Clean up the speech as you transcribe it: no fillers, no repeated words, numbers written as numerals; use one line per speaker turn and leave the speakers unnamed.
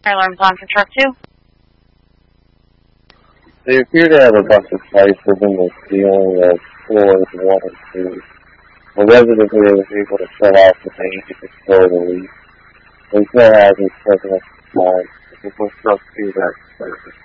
Fire alarm's on for truck 2.
They appear to have a bunch of pipes within the ceiling of floors 1 and 2. The resident here was able to shut off the main to control the leak. They still have his present time. If we push truck 2 back to service.